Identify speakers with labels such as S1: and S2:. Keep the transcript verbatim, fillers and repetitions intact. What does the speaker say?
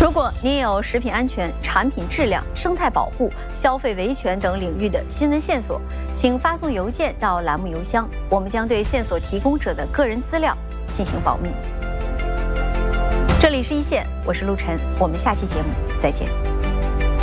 S1: 如果您有食品安全、产品质量、生态保护、消费维权等领域的新闻线索，请发送邮件到栏目邮箱，我们将对线索提供者的个人资料进行保密。这里是一线，我是陆晨，我们下期节目再见。